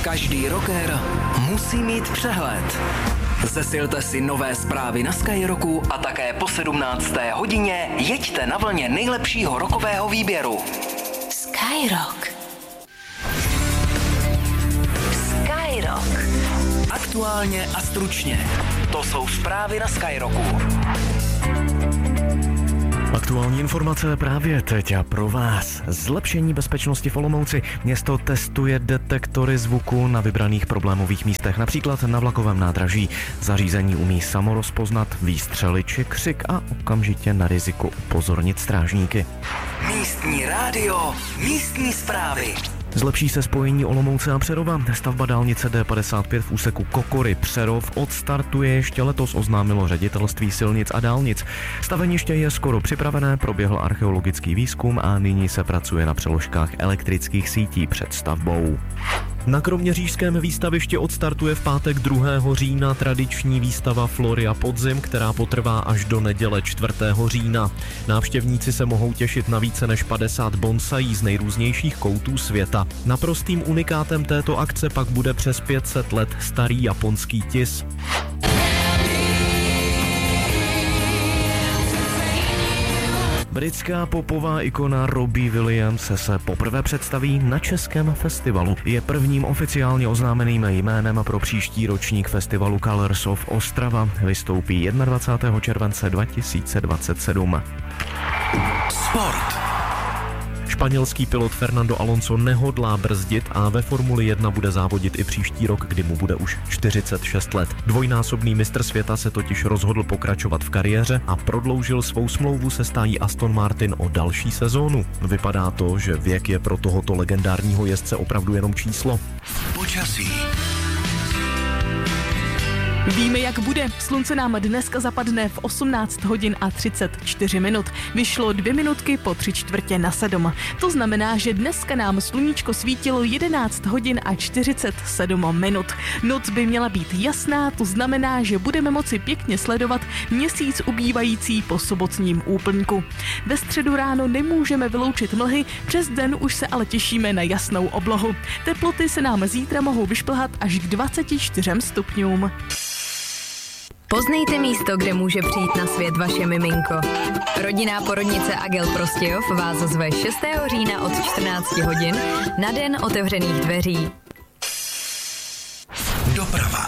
Každý rocker musí mít přehled. Zesilte si nové zprávy na Skyrocku a také po 17. hodině jeďte na vlně nejlepšího rockového výběru. Skyrock. Skyrock. Aktuálně a stručně. To jsou zprávy na Skyrocku. Aktuální informace právě teď a pro vás. Zlepšení bezpečnosti v Olomouci. Město testuje detektory zvuku na vybraných problémových místech, například na vlakovém nádraží. Zařízení umí samo rozpoznat výstřely či křik a okamžitě na riziko upozornit strážníky. Místní rádio, místní zprávy. Zlepší se spojení Olomouce a Přerova. Stavba dálnice D55 v úseku Kokory Přerov odstartuje ještě letos, oznámilo Ředitelství silnic a dálnic. Staveniště je skoro připravené, proběhl archeologický výzkum a nyní se pracuje na přeložkách elektrických sítí před stavbou. Na kroměřížském výstavišti odstartuje v pátek 2. října tradiční výstava Flory a podzim, která potrvá až do neděle 4. října. Návštěvníci se mohou těšit na více než 50 bonsaí z nejrůznějších koutů světa. Naprostým unikátem této akce pak bude přes 500 let starý japonský tis. Britská popová ikona Robbie Williams se poprvé představí na českém festivalu. Je prvním oficiálně oznámeným jménem pro příští ročník festivalu Colors of Ostrava. Vystoupí 21. července 2027. Sport. Španělský pilot Fernando Alonso nehodlá brzdit a ve Formuli 1 bude závodit i příští rok, kdy mu bude už 46 let. Dvojnásobný mistr světa se totiž rozhodl pokračovat v kariéře a prodloužil svou smlouvu se stájí Aston Martin o další sezónu. Vypadá to, že věk je pro tohoto legendárního jezdce opravdu jenom číslo. Počasí. Víme, jak bude. Slunce nám dneska zapadne v 18 hodin a 34 minut. Vyšlo 2 minutky po 6:45. To znamená, že dneska nám sluníčko svítilo 11 hodin a 47 minut. Noc by měla být jasná, to znamená, že budeme moci pěkně sledovat měsíc ubývající po sobotním úplňku. Ve středu ráno nemůžeme vyloučit mlhy, přes den už se ale těšíme na jasnou oblohu. Teploty se nám zítra mohou vyšplhat až k 24 stupňům. Poznejte místo, kde může přijít na svět vaše miminko. Rodinná porodnice Agel Prostějov vás zve 6. října od 14 hodin na den otevřených dveří. Doprava.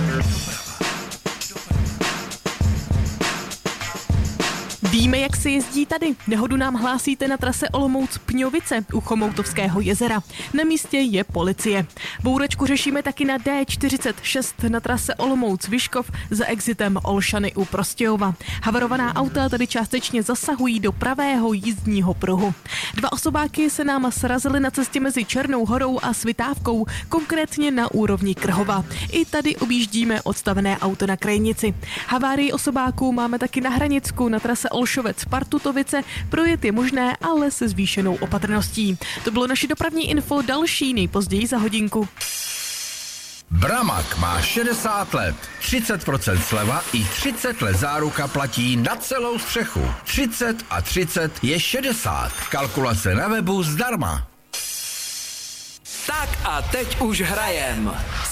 Víme, jak se jezdí tady. Nehodu nám hlásíte na trase Olomouc-Pňovice u Chomoutovského jezera. Na místě je policie. Bouračku řešíme taky na D46 na trase Olomouc-Vyškov za exitem Olšany u Prostějova. Havarovaná auta tady částečně zasahují do pravého jízdního pruhu. 2 osobáky se nám srazily na cestě mezi Černou horou a Svitávkou, konkrétně na úrovni Krhova. I tady objíždíme odstavené auto na krajnici. Havárii osobáků máme taky na Hranicku na trase Olšovec-Partutovice. Projet je možné, ale se zvýšenou opatrností. To bylo naše dopravní info, další nejpozději za hodinku. Bramak má 60 let. 30% sleva i 30 let záruka platí na celou střechu. 30 a 30 je 60. Kalkulace na webu zdarma. Tak a teď už hrajem.